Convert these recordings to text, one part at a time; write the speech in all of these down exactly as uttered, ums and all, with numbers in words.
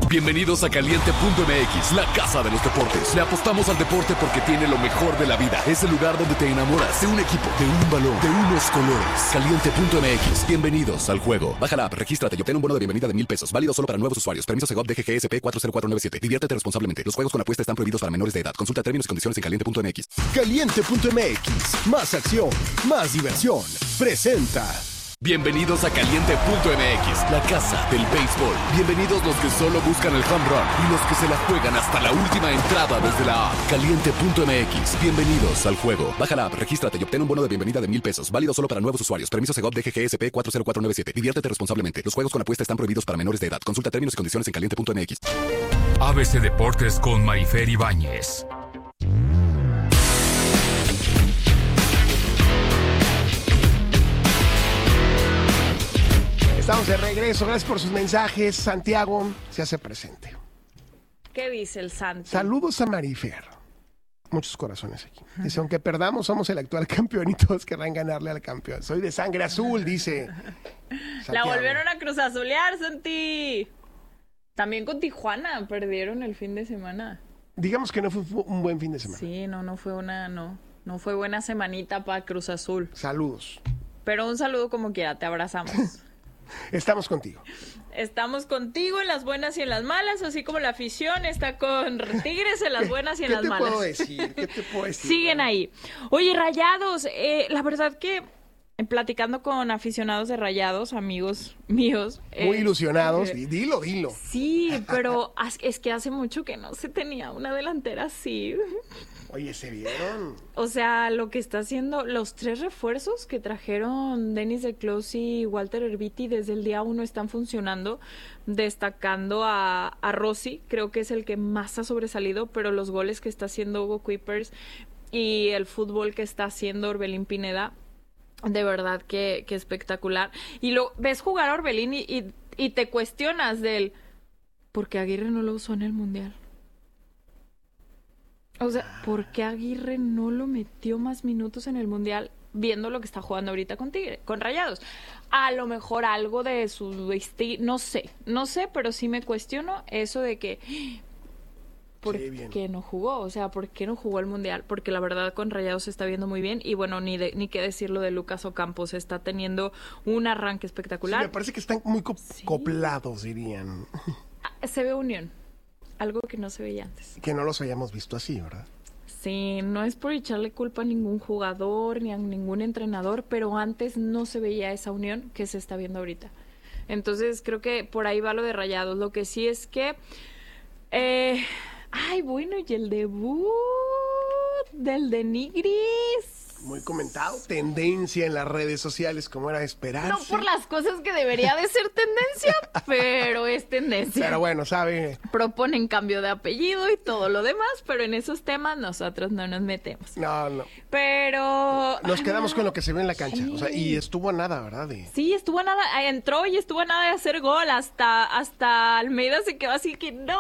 Bienvenidos a Caliente punto M X, la casa de los deportes. Le apostamos al deporte porque tiene lo mejor de la vida. Es el lugar donde te enamoras de un equipo, de un balón, de unos colores. Caliente punto M X, bienvenidos al juego. Baja la app, regístrate y obtén un bono de bienvenida de mil pesos. Válido solo para nuevos usuarios. Permiso Segov D G G S P cuatro cero cuatro nueve siete. Diviértete responsablemente. Los juegos con apuesta están prohibidos para menores de edad. Consulta términos y condiciones en Caliente punto M X. Caliente punto M X, más acción, más diversión. Presenta. Bienvenidos a Caliente punto M X, la casa del béisbol. Bienvenidos los que solo buscan el home run y los que se la juegan hasta la última entrada desde la app. Caliente punto M X, bienvenidos al juego. Baja la app, regístrate y obtén un bono de bienvenida de mil pesos. Válido solo para nuevos usuarios. Permiso Segov D G G S P cuatro cero cuatro nueve siete. Diviértete responsablemente. Los juegos con apuesta están prohibidos para menores de edad. Consulta términos y condiciones en Caliente punto M X. A B C Deportes con Marifer Ibáñez. Estamos de regreso, gracias por sus mensajes. Santiago se hace presente. ¿Qué dice el Santi? Saludos a Marifer. Muchos corazones aquí. Dice, aunque perdamos, somos el actual campeón y todos querrán ganarle al campeón. Soy de sangre azul, dice Santiago. La volvieron a cruzazulear, Santi. También con Tijuana perdieron el fin de semana. Digamos que no fue un buen fin de semana. Sí, no, no fue una, no. No fue buena semanita para Cruz Azul. Saludos. Pero un saludo como quiera, te abrazamos. Estamos contigo. Estamos contigo en las buenas y en las malas, así como la afición está con Tigres en las buenas y en las malas. ¿Qué te puedo decir? ¿Qué te puedo decir? Siguen ahí. Oye, Rayados, eh, la verdad que eh, platicando con aficionados de Rayados, amigos míos. Muy eh, ilusionados. eh, dilo, dilo. Sí, pero es que hace mucho que no se tenía una delantera así. Oye, ¿se vieron? O sea, lo que está haciendo, los tres refuerzos que trajeron Denis de Closi y Walter Erviti desde el día uno están funcionando, destacando a, a Rossi, creo que es el que más ha sobresalido, pero los goles que está haciendo Hugo Kuipers y el fútbol que está haciendo Orbelín Pineda, de verdad que, que espectacular. Y lo ves jugar a Orbelín y, y, y te cuestionas del ¿por qué Aguirre no lo usó en el Mundial? O sea, ¿por qué Aguirre no lo metió más minutos en el Mundial viendo lo que está jugando ahorita con Tigre, con Rayados? A lo mejor algo de su estilo, no sé, no sé, pero sí me cuestiono eso de que ¿por qué, qué no jugó? O sea, ¿por qué no jugó el Mundial? Porque la verdad con Rayados se está viendo muy bien y bueno, ni de, ni qué decirlo de Lucas Ocampos, está teniendo un arranque espectacular. Sí, me parece que están muy co- sí. coplados, dirían. Se ve unión. Algo que no se veía antes. Que no los hayamos visto así, ¿verdad? Sí, no es por echarle culpa a ningún jugador ni a ningún entrenador, pero antes no se veía esa unión que se está viendo ahorita. Entonces creo que por ahí va lo de Rayados. Lo que sí es que... Eh, ay, bueno, y el debut del de Nigris. Muy comentado, tendencia en las redes sociales, como era de esperarse. No por las cosas que debería de ser tendencia, pero es tendencia. Pero bueno, sabe. Proponen cambio de apellido y todo lo demás, pero en esos temas nosotros no nos metemos. No, no. Pero... Nos quedamos con lo que se ve en la cancha. Sí. O sea, y estuvo a nada, ¿verdad? De... Sí, estuvo a nada, entró y estuvo a nada de hacer gol, hasta, hasta Almeida se quedó así que no.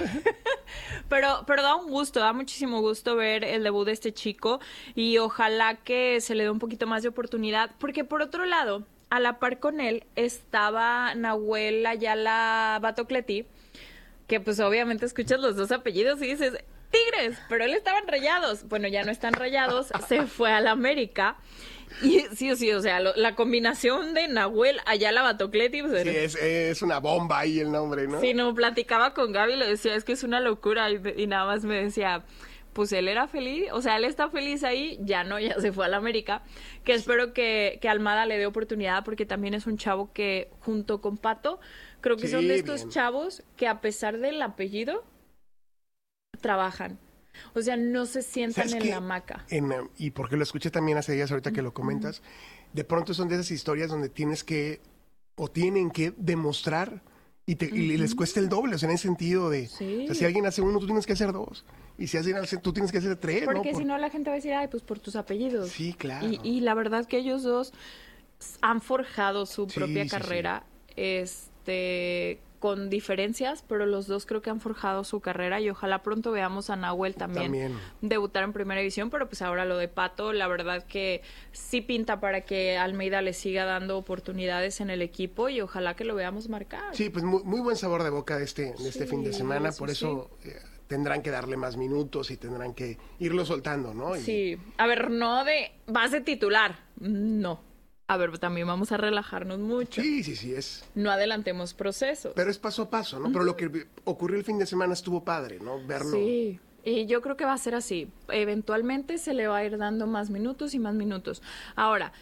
pero, pero da un gusto, da muchísimo gusto ver el debut de este chico y ojalá que se le dé un poquito más de oportunidad, porque por otro lado, a la par con él estaba Nahuel Ayala Batocleti, que pues obviamente escuchas los dos apellidos y dices Tigres, pero él estaba en Rayados. Bueno, ya no están Rayados, se fue al América. Y sí, sí, o sea, lo, la combinación de Nahuel Ayala Batocleti... Pues, sí, es, es una bomba ahí el nombre, ¿no? Sí, no, platicaba con Gaby y le decía, es que es una locura, y, y nada más me decía... Pues él era feliz, o sea, él está feliz ahí, ya no, ya se fue al América, que espero que, que Almada le dé oportunidad porque también es un chavo que, junto con Pato, creo que sí, son de estos bien. Chavos que a pesar del apellido, trabajan. O sea, no se sientan en la hamaca. En, y porque lo escuché también hace días, ahorita que lo comentas, uh-huh. De pronto son de esas historias donde tienes que, o tienen que demostrar, y, te, uh-huh. y les cuesta el doble, o sea, en ese sentido de, sí. O sea, si alguien hace uno, tú tienes que hacer dos. Y si alguien hace, tú tienes que hacer tres, porque ¿no? Porque por... si no, la gente va a decir, ay, pues por tus apellidos. Sí, claro. Y, y la verdad que ellos dos han forjado su sí, propia sí, carrera, sí. este, con diferencias, pero los dos creo que han forjado su carrera y ojalá pronto veamos a Nahuel también, también debutar en primera división, pero pues ahora lo de Pato, la verdad que sí pinta para que Almeida le siga dando oportunidades en el equipo y ojalá que lo veamos marcar. Sí, pues muy, muy buen sabor de boca de este, de este Sí, fin de semana, eso por eso sí. eh, tendrán que darle más minutos y tendrán que irlo soltando, ¿no? Y, Sí, a ver, no de base titular, no. A ver, también vamos a relajarnos mucho. Sí, sí, sí, es... No adelantemos procesos. Pero es paso a paso, ¿no? Pero lo que ocurrió el fin de semana estuvo padre, ¿no? Verlo. Sí, y yo creo que va a ser así. Eventualmente se le va a ir dando más minutos y más minutos. Ahora,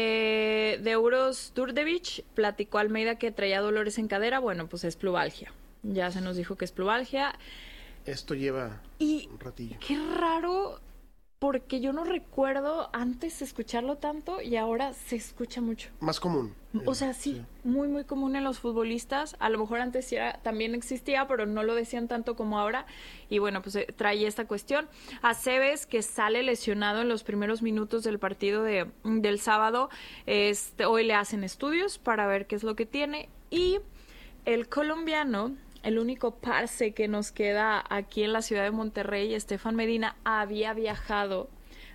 eh, de Euros Durdevich platicó Almeida que traía dolores en cadera. Bueno, pues es plubalgia. Ya se nos dijo que es plubalgia. Esto lleva Y un ratillo. qué raro, porque yo no recuerdo antes escucharlo tanto y ahora se escucha mucho. Más común. O sea, sí, muy, muy común en los futbolistas. A lo mejor antes sí era, también existía, pero no lo decían tanto como ahora. Y bueno, pues eh, trae esta cuestión. Aceves, que sale lesionado en los primeros minutos del partido de, del sábado, este, hoy le hacen estudios para ver qué es lo que tiene. Y el colombiano, el único parce que nos queda aquí en la ciudad de Monterrey, Estefan Medina, había viajado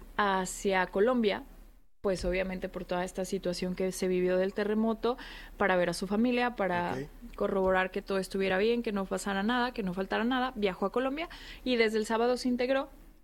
hacia Colombia, pues obviamente por toda esta situación que se vivió del terremoto, para ver a su familia, para Okay. corroborar que todo estuviera bien, que no pasara nada, que no faltara nada. Viajó a Colombia y desde el sábado se integró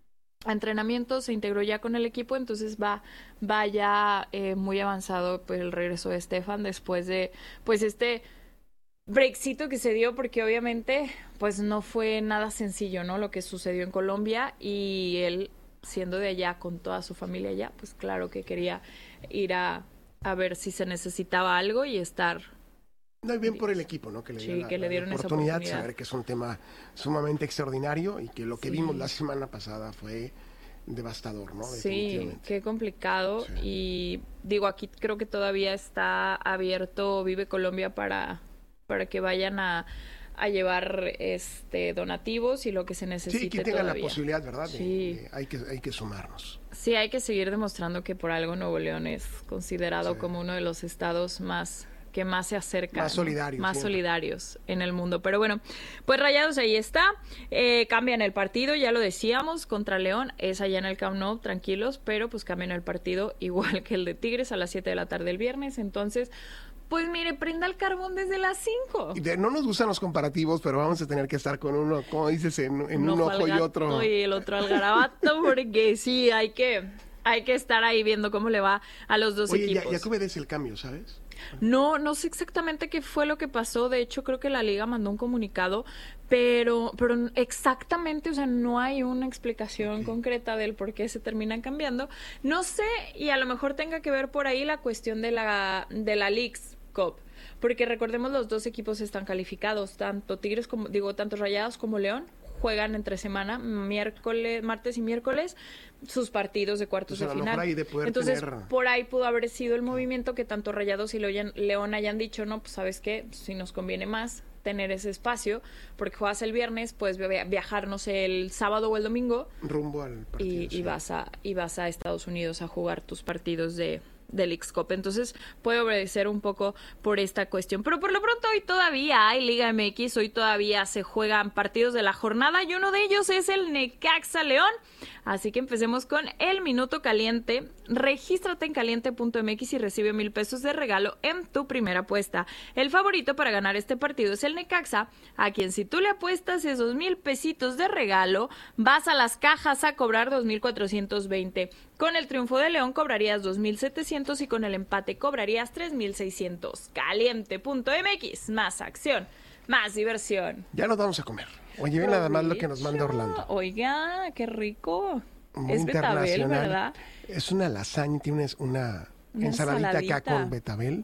a entrenamiento, se integró ya con el equipo, entonces va, va ya eh, muy avanzado pues el regreso de Estefan después de pues este breakcito que se dio, porque obviamente pues no fue nada sencillo, ¿no? Lo que sucedió en Colombia, y él, siendo de allá con toda su familia allá, pues claro que quería ir a, a ver si se necesitaba algo y estar. No, y bien por el equipo, ¿no? Que le, Sí, dieron la, que le la dieron esa oportunidad, oportunidad. saber que es un tema sumamente extraordinario y que lo que Sí. vimos la semana pasada fue devastador, ¿no? Sí, Definitivamente. qué complicado. Sí. Y digo, aquí creo que todavía está abierto Vive Colombia para, para que vayan a, a llevar este donativos y lo que se necesite. Sí, que tengan todavía. la posibilidad, ¿verdad? De- Sí. de- hay, que, hay que sumarnos. Sí, hay que seguir demostrando que por algo Nuevo León es considerado Sí. como uno de los estados más que más se acercan, Más solidarios, más siempre. solidarios en el mundo. Pero bueno, pues Rayados ahí está, eh, cambian el partido, ya lo decíamos, contra León, es allá en el Camp Nou, tranquilos, pero pues cambian el partido igual que el de Tigres a las siete de la tarde el viernes, entonces, pues mire, prenda el carbón desde las cinco. Y de- no nos gustan los comparativos, pero vamos a tener que estar con uno, como dices, en, en un, ojo ojo al y gato otro. y el otro al garabato, porque sí, hay que, hay que estar ahí viendo cómo le va a los dos Oye, ya, equipos. ya que obedece el cambio, ¿sabes? No, no sé exactamente qué fue lo que pasó. De hecho, creo que la liga mandó un comunicado, pero, pero exactamente, o sea, no hay una explicación Ok. concreta del por qué se terminan cambiando. No sé, y a lo mejor tenga que ver por ahí la cuestión de la de la Leagues Cup, porque recordemos los dos equipos están calificados, tanto Tigres como digo, tanto Rayados como León juegan entre semana, miércoles, martes y miércoles, sus partidos de cuartos Pues a de lo final. mejor ahí de poder Entonces, tener- por ahí pudo haber sido el movimiento que tanto Rayados y León León hayan dicho, no, pues sabes qué, si nos conviene más tener ese espacio, porque juegas el viernes, puedes via- viajar, no sé, el sábado o el domingo Rumbo al partido. y, sí. y vas a y vas a Estados Unidos a jugar tus partidos de del X-Cup. Entonces puede obedecer un poco por esta cuestión. Pero por lo pronto hoy todavía hay Liga M X, hoy todavía se juegan partidos de la jornada y uno de ellos es el Necaxa León. Así que empecemos con el Minuto Caliente. Regístrate en caliente punto m x y recibe mil pesos de regalo en tu primera apuesta. El favorito para ganar este partido es el Necaxa, a quien si tú le apuestas esos mil pesitos de regalo, vas a las cajas a cobrar dos mil cuatrocientos veinte. Con el triunfo de León cobrarías dos mil setecientos y con el empate cobrarías tres mil seiscientos. caliente punto m x, más acción, más diversión. Ya nos vamos a comer. Oye, ve nada más lo que nos manda Orlando. Oiga, qué rico. Muy Es betabel, internacional. ¿verdad? Es una lasaña, tiene una, Una ensaladita acá ensaladita. con betabel.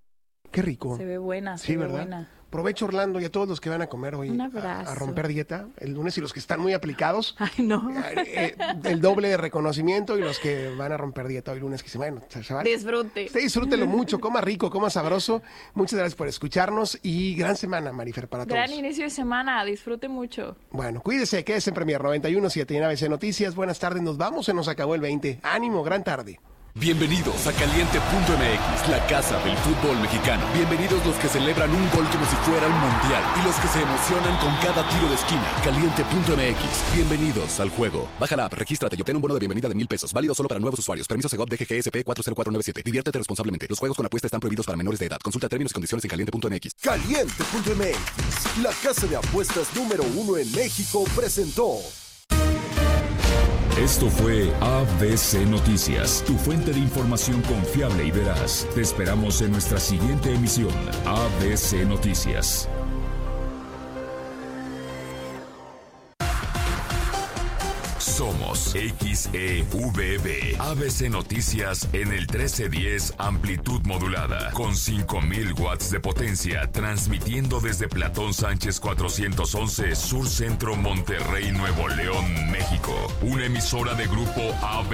Qué rico. Se ve buena, se Sí, ve ¿verdad? buena. Provecho, Orlando, y a todos los que van a comer hoy Un a, abrazo. a romper dieta el lunes y los que están muy aplicados. Ay, no. eh, eh, el doble de reconocimiento y los que van a romper dieta hoy lunes que se bueno, se, se van. Disfrute. Usted disfrútelo mucho, coma rico, coma sabroso. Muchas gracias por escucharnos y gran semana, Marifer, para todos. Gran inicio de semana, disfrute mucho. Bueno, cuídese, quédese en Premier noventa y uno punto siete y en A B C Noticias. Buenas tardes, nos vamos, se nos acabó el veinte. Ánimo, gran tarde. Bienvenidos a Caliente punto M X, la casa del fútbol mexicano. Bienvenidos los que celebran un gol como si fuera un mundial y los que se emocionan con cada tiro de esquina. Caliente punto M X, bienvenidos al juego. Baja la app, regístrate y obtén un bono de bienvenida de mil pesos. Válido solo para nuevos usuarios. Permiso Segov D G G S P cuatro cero cuatro nueve siete. Diviértete responsablemente. Los juegos con apuesta están prohibidos para menores de edad. Consulta términos y condiciones en Caliente punto M X. Caliente punto M X, la casa de apuestas número uno en México, presentó. Esto fue A B C Noticias, tu fuente de información confiable y veraz. Te esperamos en nuestra siguiente emisión, A B C Noticias. Somos X E V B, A B C Noticias en el trece diez amplitud modulada, con cinco mil watts de potencia, transmitiendo desde Platón Sánchez cuatrocientos once, Sur Centro, Monterrey, Nuevo León, México. Una emisora de grupo A B C.